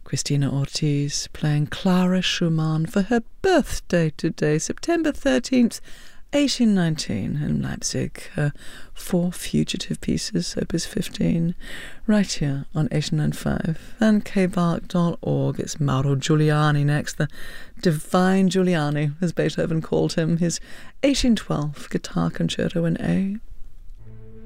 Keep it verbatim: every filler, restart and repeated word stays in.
Christina Ortiz playing Clara Schumann for her birthday today, September thirteenth, eighteen nineteen, in Leipzig. Her Four Fugitive Pieces, Opus fifteen, right here on eighty-nine point five and k bark dot org. It's Mauro Giuliani next, the Divine Giuliani, as Beethoven called him, his eighteen twelve Guitar Concerto in A